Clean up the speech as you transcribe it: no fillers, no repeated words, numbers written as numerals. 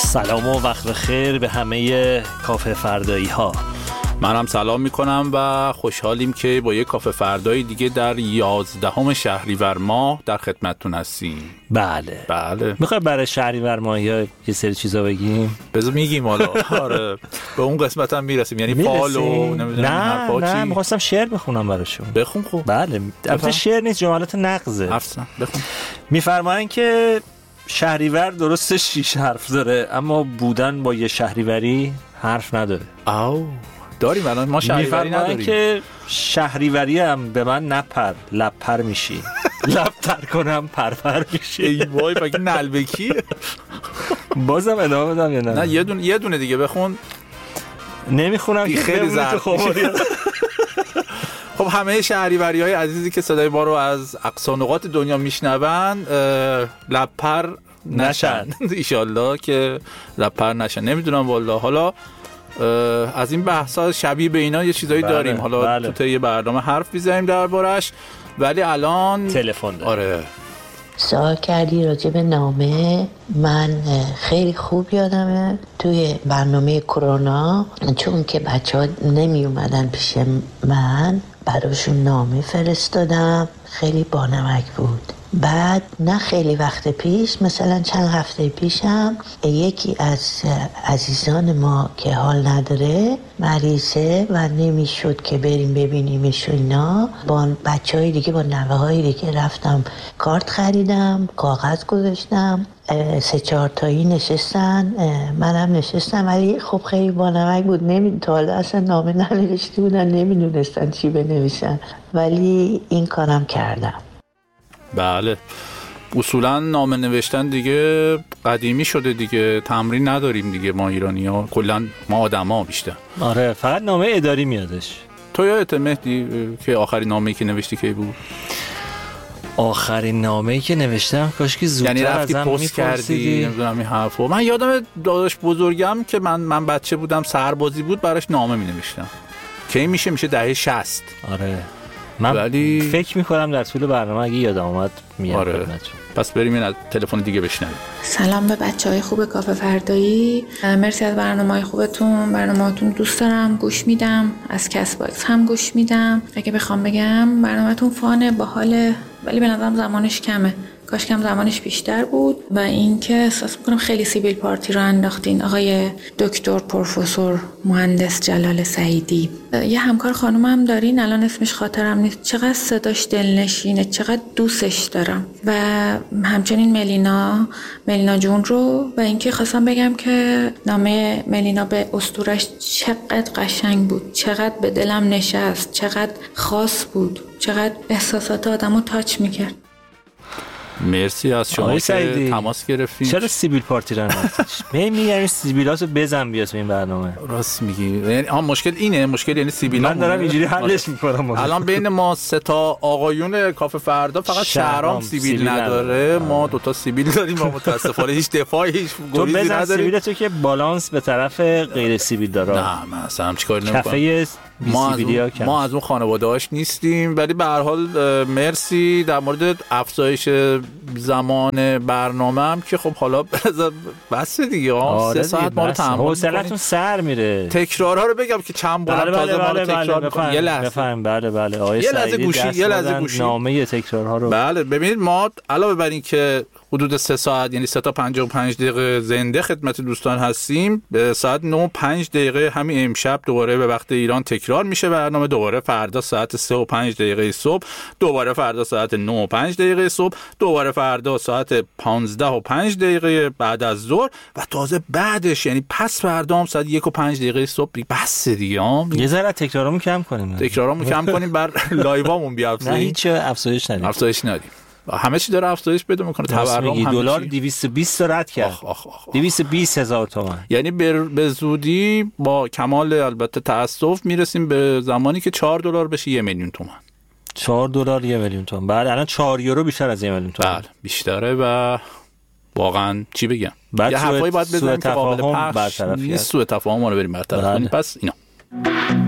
سلام و وقت بخیر به همه کافه فردایی ها. منم سلام میکنم و خوشحالیم که با یک کافه فردایی دیگه در 11 شهریور ماه در خدمتتون هستیم. بله. میخوای برای شهریور ماه یه سری چیزا بگیم؟ بذار میگیم حالا. آره به اون قسمت هم میرسیم، یعنی فال و نمیدونم نه میخواستم شعر بخونم براشون. بخون. خوب. بله البته شعر نیست، جملات نقضه. افسان بخون. میفرماین که شهریور درسته 6 حرف داره، اما بودن با یه شهریوری حرف نداره. داریم الان ما شهریوری نداریم. که شهریوری هم به من نپر لپر میشی لب تر کنم پرپر میشی. ای وای بگی نلبکی. بازم ادامه بدم یا نه؟ یه دونه دیگه بخون. نمیخونم که خیلی زرد. خب همه شهریوری‌های عزیزی که صدای ما رو از اقصا نقاط دنیا میشنون لپر نشن. ایشالله که لپر نشن. نمیدونم والله. حالا از این بحثا شبیه به اینا یه چیزایی داریم. حالا تو طی برنامه حرف می‌زنیم دربارش، ولی الان تلفن داریم. آره سوال کردی راجع به نامه. من خیلی خوب یادمه توی برنامه کرونا، چون که بچه‌ها نمی اومدن پیش من، براشون نامه فرستادم. خیلی بانمک بود. بعد نه خیلی وقت پیش، مثلا چند هفته پیشم، یکی از عزیزان ما که حال نداره، مریضه و نمیشد که بریم ببینیمش و اینا، با بچهای دیگه، با نوه های دیگه رفتم کارت خریدم، کاغذ گذاشتم، 3-4 تایی نشستن، منم نشستم. ولی خب خیلی بانمک بود. تا حالا اصلا نامه ننوشته بودن، نمیدونستن چی بنویسن، ولی این کارم کردم. بله اصولا نامه نوشتن دیگه قدیمی شده دیگه، تمرین نداریم دیگه ما ایرانی‌ها، کلا ما آدما بیشتر. آره فقط نامه اداری میادش. تو یادت مهدی که آخرین نامه‌ای که نوشتی کی بود؟ آخرین نامه‌ای که نوشتم کاش که زودتر یعنی رفتی ازم پست کردی، نمیدونم این حرفو. من یادم داداش بزرگم که من بچه بودم سربازی بود، براش نامه می‌نوشتم. کی میشه دهه 60. آره من فکر میکنم در طول برنامه اگه یادم اومد میاد. آره. پس بریم این تلفن دیگه بشنویم. سلام به بچهای خوب کافه فردایی. مرسی از برنامه‌های خوبتون. برنامه‌تون دوست دارم، گوش میدم، از کس باکس هم گوش میدم. اگه بخوام بگم برنامه‌تون فانه، باحاله، ولی به نظرم زمانش کمه. کاش کم زمانش بیشتر بود. و اینکه احساس میکنم خیلی سیبیل پارتی رو انداختین. آقای دکتر پروفسور مهندس جلال سعیدی، یه همکار خانوم هم دارین، الان اسمش خاطرم نیست، چقدر صداش دلنشینه، چقدر دوستش دارم. و همچنین ملینا جون رو. و اینکه خواستم بگم که نامه ملینا به اسطورش چقدر قشنگ بود، چقدر به دلم نشست، چقدر خاص بود، چقدر احساسات آدمو تاچ میکرد. مرسی از شما که تماس گرفتین. چرا سیبیل پارتی رو انداختید؟ میگم سیبیلاتو بزن بیاد این برنامه. راست میگی. یعنی مشکل اینه، مشکل یعنی سیبیلا. من دارم اینجوری حلش میکنم. الان بین ما 3 تا آقایون کافه فردا فقط شهرام سیبیل نداره. ما 2 تا سیبیل داریم و متاسفانه هیچ دفاعی، هیچ گریزی نداریم. تو سیبیلتو که بالانس به طرف غیر سیبیل داره. نه من اصلا چیکار نمی‌کنم. ما از اون خانواده‌اش نیستیم. ولی به هر حال مرسی. در مورد افزایش زمان برنامه هم که خب حالا بس دیگه 3 ساعت ما رو تحمل حوصله‌تون سر میره. تکرارها رو بگم که چند بار تازه ما رو تکرار می‌کنیم. یه لحظه بفهم. بله آقای یه لحظه گوشی نامه تکرارها رو. بله ببینید، ما علاوه بر این که حدود 3 ساعت یعنی 3 تا 55 دقیقه زنده خدمت دوستان هستیم، به ساعت 9:05 همین امشب دوباره به وقت ایران تکرار میشه برنامه. دوباره فردا ساعت 3:05 صبح، دوباره فردا ساعت 9:05 صبح، دوباره فردا ساعت 15:05 بعد از ظهر، و تازه بعدش یعنی پس فردا هم ساعت 1:05 صبح. بس دیگه یه ذره تکرارامو کم کنیم بر لایوامون بیافزاییم. نه هیچ افزایش ندیم. همه چی داره افزایش پیدا میکنه. تورم دلار 220 رد کرد. 220,000 تومان. یعنی به زودی با کمال البته تأسف میرسیم به زمانی که $4 بشه 1,000,000 تومان. $4 1,000,000 تومان. بعد الان 4 یورو بیشتر از 1,000,000 تومان. بله بیشتره و واقعا چی بگم، یه حرفایی باید بزنیم که قابل پخش نیست. سوء تفاهم رو بریم برطرف کنیم. پس اینا